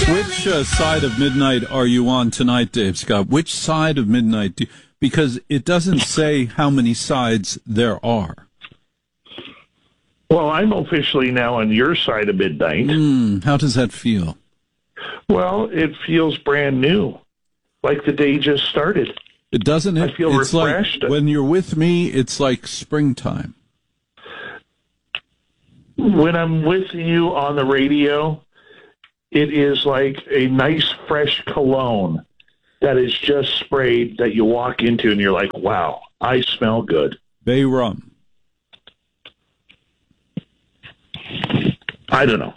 Which side of midnight are you on tonight, Dave Scott? Which side of midnight? Because it doesn't say how many sides there are. Well, I'm officially now on your side of midnight. How does that feel? Well, it feels brand new, like the day just started. It doesn't. I feel it's refreshed. Like when you're with me, it's like springtime. When I'm with you on the radio, it is like a nice fresh cologne that is just sprayed that you walk into and you're like, wow, I smell good. Bay rum. I don't know.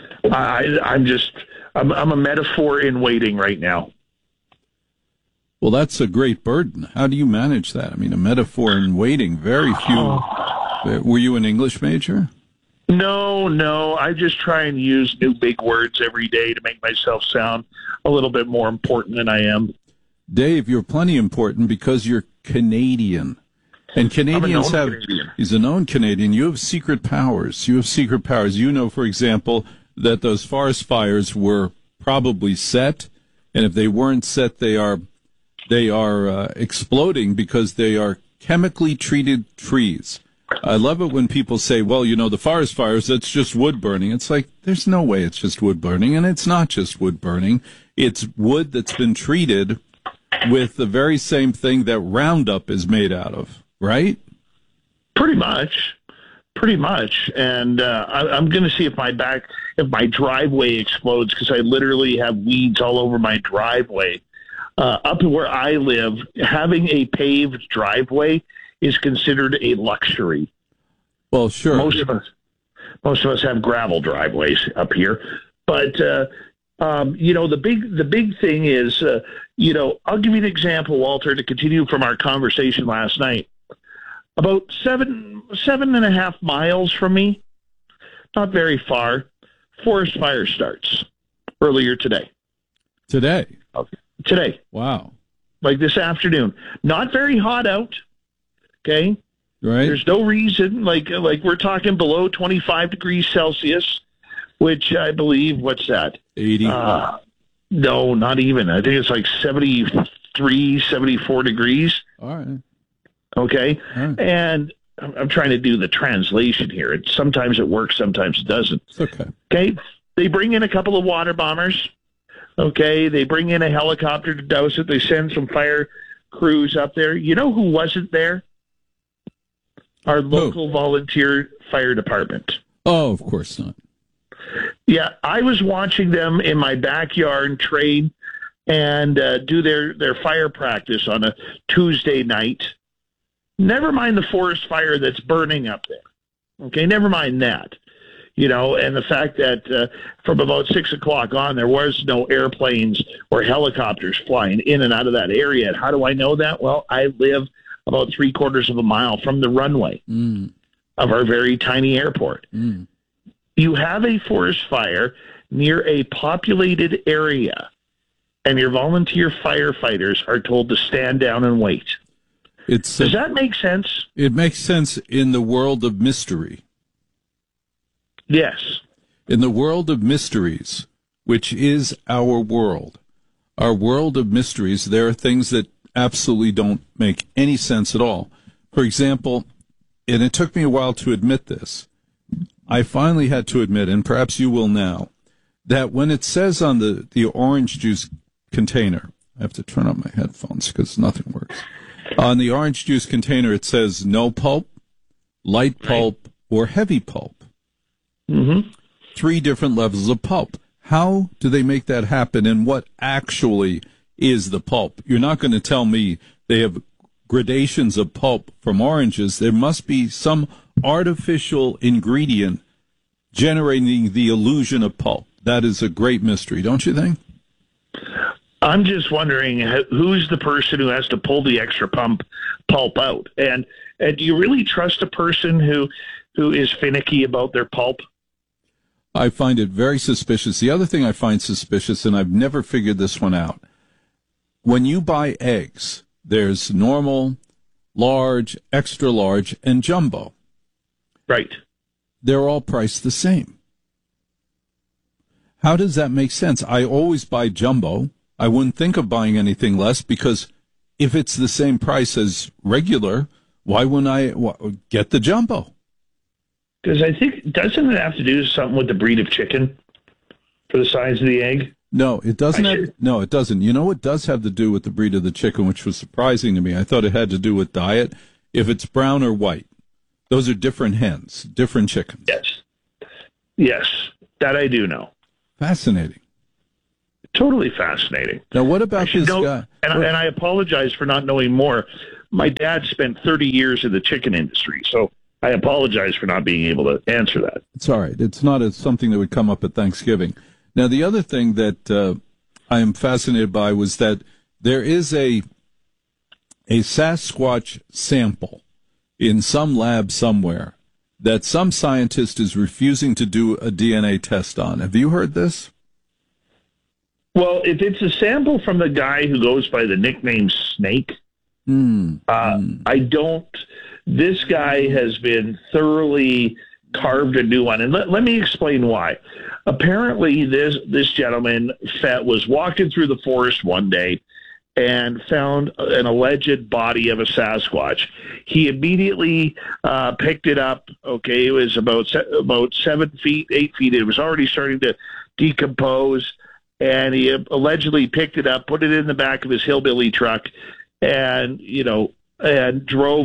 I'm a metaphor in waiting right now. Well, that's a great burden. How do you manage that? I mean, a metaphor in waiting. Very few. Were you an English major? No. I just try and use new big words every day to make myself sound a little bit more important than I am. Dave, you're plenty important because you're Canadian. And Canadians he's a known Canadian. You have secret powers. You know, for example, that those forest fires were probably set. And if they weren't set, they are exploding because they are chemically treated trees. I love it when people say, well, you know, the forest fires, that's just wood burning. It's like, there's no way it's just wood burning, and it's not just wood burning. It's wood that's been treated with the very same thing that Roundup is made out of, right? Pretty much. And I'm going to see if my driveway explodes, because I literally have weeds all over my driveway. Up where I live, having a paved driveway is considered a luxury. Well, sure. Most of us have gravel driveways up here, but the big thing is, I'll give you an example, Walter, to continue from our conversation last night. About 7.5 miles from me, not very far, forest fire starts earlier today. Today? Okay. Today. Wow. Like this afternoon. Not very hot out. Okay? Right. There's no reason, like we're talking below 25 degrees Celsius, which I believe, what's that? 80. No, not even. I think it's like 73, 74 degrees. All right. Okay? All right. And I'm trying to do the translation here. Sometimes it works, sometimes it doesn't. It's okay. Okay? They bring in a couple of water bombers. Okay? They bring in a helicopter to douse it. They send some fire crews up there. You know who wasn't there? Our local volunteer fire department. Oh, of course not. Yeah, I was watching them in my backyard train and do their fire practice on a Tuesday night. Never mind the forest fire that's burning up there. Okay, never mind that. And the fact that from about 6 o'clock on, there was no airplanes or helicopters flying in and out of that area. And how do I know that? Well, I live about 3/4 of a mile from the runway of our very tiny airport. You have a forest fire near a populated area, and your volunteer firefighters are told to stand down and wait. Does that make sense? It makes sense in the world of mystery. Yes. In the world of mysteries, which is our world of mysteries, there are things that absolutely don't make any sense at all. For example, and it took me a while to admit this, I finally had to admit, and perhaps you will now, that when it says on the orange juice container, I have to turn up my headphones because nothing works. On the orange juice container, it says no pulp, light pulp, or heavy pulp. Mm-hmm. 3 different levels of pulp. How do they make that happen, and what actually is the pulp? You're not going to tell me they have gradations of pulp from oranges. There must be some artificial ingredient generating the illusion of pulp. That is a great mystery, don't you think? I'm just wondering who's the person who has to pull the extra pulp out, and do you really trust a person who is finicky about their pulp? I find it very suspicious. The other thing I find suspicious, and I've never figured this one out, when you buy eggs, there's normal, large, extra large, and jumbo. Right. They're all priced the same. How does that make sense? I always buy jumbo. I wouldn't think of buying anything less because if it's the same price as regular, why wouldn't I get the jumbo? Because I think, doesn't it have to do something with the breed of chicken for the size of the egg? No, it doesn't. No, it doesn't. You know what does have to do with the breed of the chicken, which was surprising to me. I thought it had to do with diet. If it's brown or white, those are different hens, different chickens. Yes, that I do know. Fascinating. Totally fascinating. Now, what about this guy? And I apologize for not knowing more. My dad spent 30 years in the chicken industry, so I apologize for not being able to answer that. It's all right. It's not something that would come up at Thanksgiving. Now, the other thing that I am fascinated by was that there is a Sasquatch sample in some lab somewhere that some scientist is refusing to do a DNA test on. Have you heard this? Well, if it's a sample from the guy who goes by the nickname Snake, I don't. This guy has been thoroughly carved a new one. And let me explain why. Apparently, this gentleman was walking through the forest one day and found an alleged body of a Sasquatch. He immediately picked it up. Okay, it was about 7 feet, 8 feet. It was already starting to decompose. And he allegedly picked it up, put it in the back of his hillbilly truck, and drove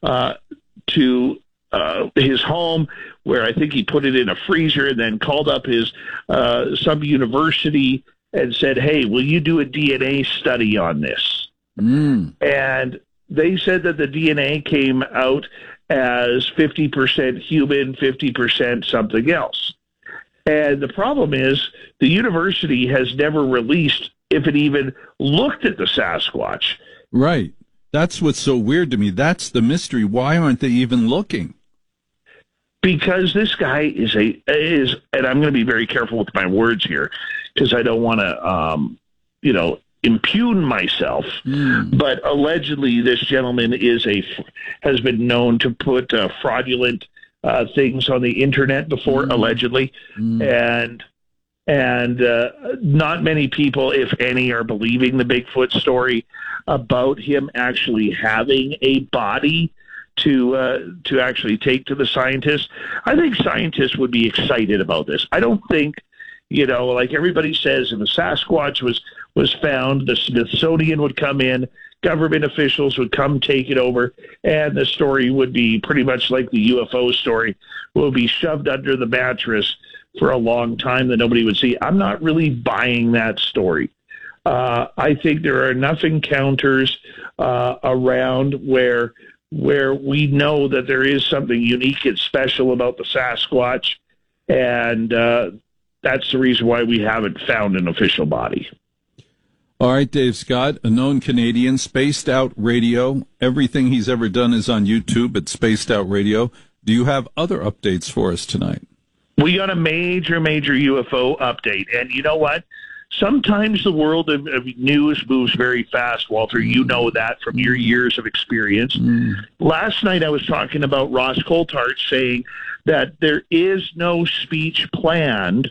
to his home, where I think he put it in a freezer, and then called up his some university and said, "Hey, will you do a DNA study on this?" And they said that the DNA came out as 50% human, 50% something else. And the problem is the university has never released if it even looked at the Sasquatch. Right. That's what's so weird to me. That's the mystery. Why aren't they even looking? Because this guy is, and I'm going to be very careful with my words here because I don't want to, impugn myself. But allegedly, this gentleman has been known to put fraudulent things on the internet before, allegedly, and not many people, if any, are believing the Bigfoot story about him actually having a body to actually take to the scientists. I think scientists would be excited about this. I don't think, like everybody says, if a Sasquatch was found, the Smithsonian would come in, government officials would come take it over, and the story would be pretty much like the UFO story, will be shoved under the mattress for a long time that nobody would see. I'm not really buying that story. I think there are enough encounters around where we know that there is something unique and special about the Sasquatch, and that's the reason why we haven't found an official body. All right, Dave Scott, a known Canadian, Spaced Out Radio. Everything he's ever done is on YouTube at Spaced Out Radio. Do you have other updates for us tonight? We got a major UFO update. And you know what? Sometimes the world of news moves very fast, Walter. You know that from your years of experience. Last night I was talking about Ross Coulthart saying that there is no speech planned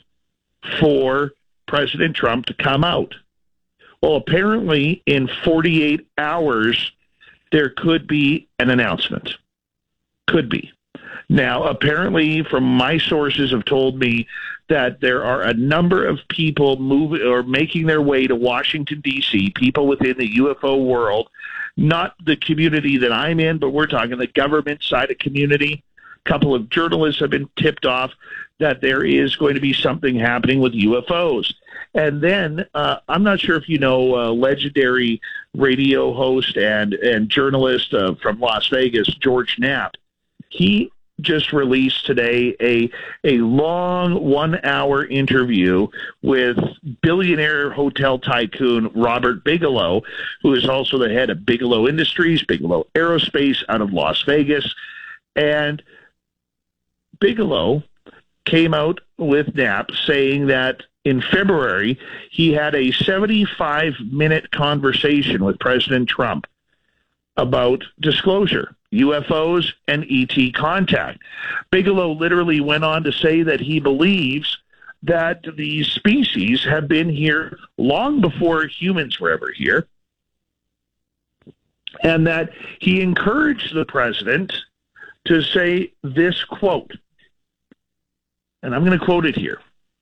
for President Trump to come out. Well, apparently in 48 hours, there could be an announcement. Could be. Now, apparently, from my sources have told me that there are a number of people moving or making their way to Washington, D.C., people within the UFO world, not the community that I'm in, but we're talking the government side of community. A couple of journalists have been tipped off that there is going to be something happening with UFOs. And then I'm not sure if you know legendary radio host and journalist from Las Vegas, George Knapp. He just released today a long 1-hour interview with billionaire hotel tycoon Robert Bigelow, who is also the head of Bigelow Industries, Bigelow Aerospace out of Las Vegas. And Bigelow came out with Knapp saying that in February, he had a 75-minute conversation with President Trump about disclosure, UFOs, and ET contact. Bigelow literally went on to say that he believes that these species have been here long before humans were ever here, and that he encouraged the president to say this quote, and I'm going to quote it here.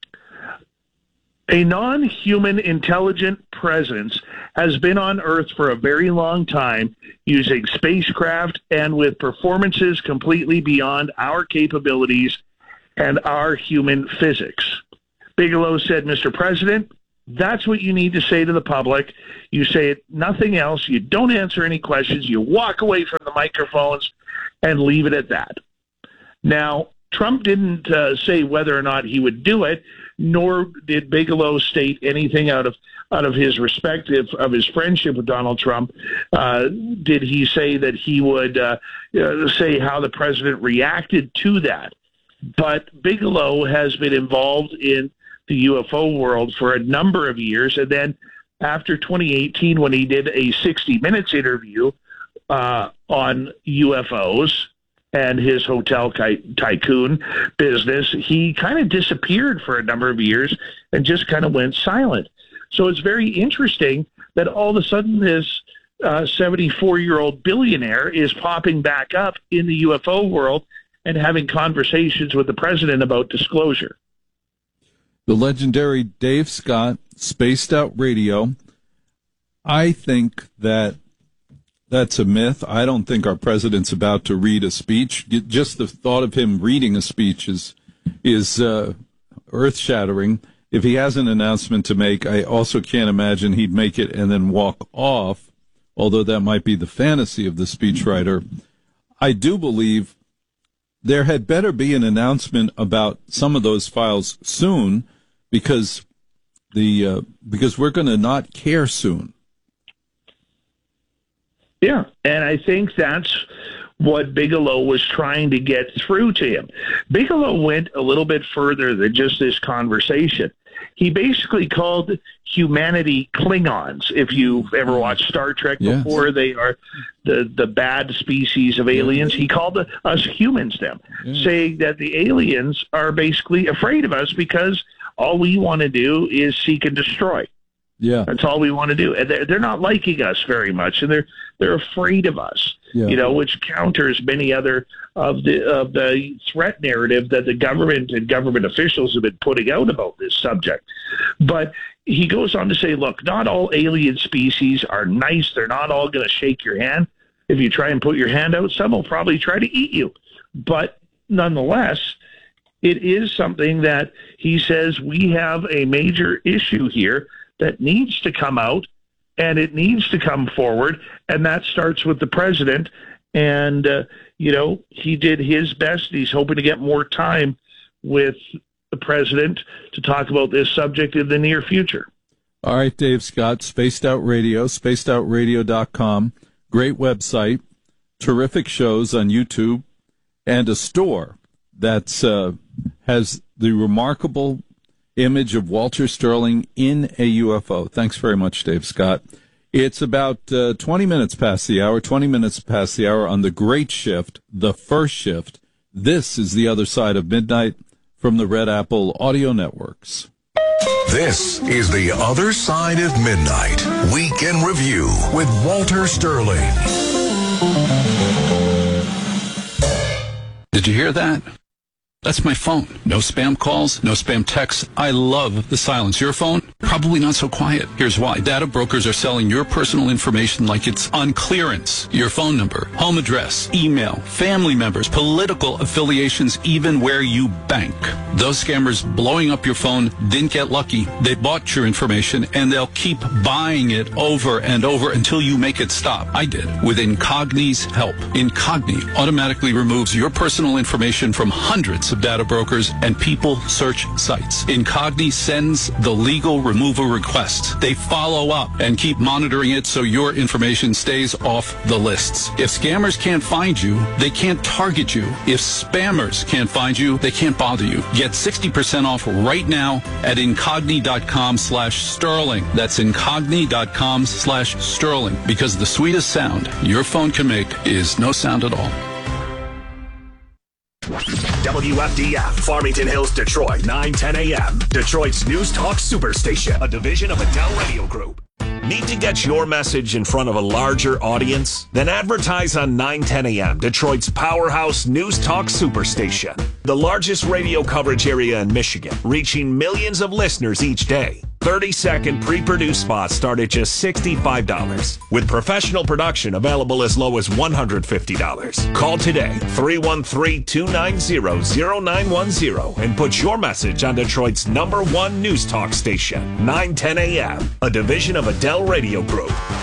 A non-human intelligent presence has been on Earth for a very long time, using spacecraft and with performances completely beyond our capabilities and our human physics. Bigelow said, Mr. President, that's what you need to say to the public. You say it, nothing else. You don't answer any questions. You walk away from the microphones and leave it at that. Now, Trump didn't say whether or not he would do it, nor did Bigelow state anything out of his respect of his friendship with Donald Trump. Did he say that he would say how the president reacted to that? But Bigelow has been involved in the UFO world for a number of years, and then after 2018, when he did a 60 Minutes interview on UFOs and his hotel tycoon business, he kind of disappeared for a number of years and just kind of went silent. So it's very interesting that all of a sudden this 74-year-old billionaire is popping back up in the UFO world and having conversations with the president about disclosure. The legendary Dave Scott, Spaced Out Radio. I think that's a myth. I don't think our president's about to read a speech. Just the thought of him reading a speech is earth-shattering. If he has an announcement to make, I also can't imagine he'd make it and then walk off, although that might be the fantasy of the speechwriter. I do believe there had better be an announcement about some of those files soon, because we're going to not care soon. Yeah, and I think that's what Bigelow was trying to get through to him. Bigelow went a little bit further than just this conversation. He basically called humanity Klingons. If you've ever watched Star Trek before, yes. They are the bad species of aliens. He called us humans them, saying that the aliens are basically afraid of us because all we want to do is seek and destroy. Yeah, that's all we want to do. And they're not liking us very much, and they're afraid of us. Yeah. Which counters many other of the threat narrative that the government and government officials have been putting out about this subject. But he goes on to say, look, not all alien species are nice. They're not all going to shake your hand. If you try and put your hand out, some will probably try to eat you. But nonetheless, it is something that he says we have a major issue here that needs to come out, and it needs to come forward, and that starts with the president. And, he did his best. He's hoping to get more time with the president to talk about this subject in the near future. All right, Dave Scott, Spaced Out Radio, spacedoutradio.com. Great website, terrific shows on YouTube, and a store that's has the remarkable image of Walter Sterling in a UFO. Thanks very much, Dave Scott. It's about 20 minutes past the hour on the great shift, the first shift. This is The Other Side of Midnight from the Red Apple Audio Networks. This is The Other Side of Midnight, Week in Review with Walter Sterling. Did you hear that? That's my phone. No spam calls, no spam texts. I love the silence. Your phone? Probably not so quiet. Here's why. Data brokers are selling your personal information like it's on clearance. Your phone number, home address, email, family members, political affiliations, even where you bank. Those scammers blowing up your phone didn't get lucky. They bought your information, and they'll keep buying it over and over until you make it stop. I did. With Incogni's help. Incogni automatically removes your personal information from hundreds of data brokers and people search sites. Incogni sends the legal removal requests. They follow up and keep monitoring it so your information stays off the lists. If scammers can't find you, they can't target you. If spammers can't find you, they can't bother you. Get 60% off right now at incogni.com/sterling. That's incogni.com/sterling, because the sweetest sound your phone can make is no sound at all. WFDF, Farmington Hills, Detroit, 910 a.m. Detroit's News Talk Superstation, a division of Adele Radio Group. Need to get your message in front of a larger audience? Then advertise on 910 a.m., Detroit's powerhouse News Talk Superstation. The largest radio coverage area in Michigan, reaching millions of listeners each day. 30-second pre-produced spots start at just $65, with professional production available as low as $150. Call today, 313-290-0910, and put your message on Detroit's #1 news talk station, 910 a.m., a division of Adele Radio Group.